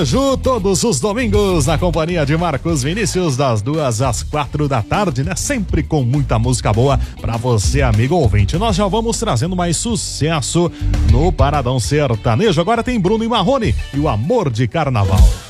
Ju, todos os domingos, na companhia de Marcos Vinícius, das 2 às 4 da tarde, né? Sempre com muita música boa pra você, amigo ouvinte. Nós já vamos trazendo mais sucesso no Paradão Sertanejo. Agora tem Bruno e Marrone e o Amor de Carnaval.